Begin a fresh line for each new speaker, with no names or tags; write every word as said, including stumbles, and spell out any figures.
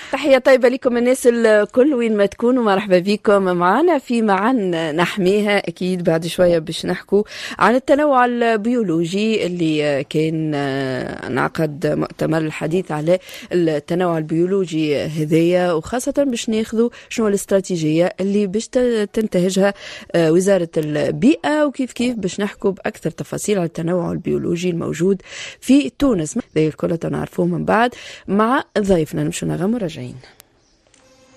تحية طيبة لكم الناس الكل وين ما تكونوا، مرحبا بكم معنا في معن نحميها. أكيد بعد شوية باش نحكوا عن التنوع البيولوجي اللي كان نعقد مؤتمر الحديث على التنوع البيولوجي هذايا، وخاصة باش ناخذوا شنو الاستراتيجية اللي باش تنتهجها وزارة البيئة، وكيف كيف باش نحكوا بأكثر تفاصيل على التنوع البيولوجي الموجود في تونس. ذي الكل نعرفوه من بعد مع ضيفنا. نمشوا نغم وراجعين.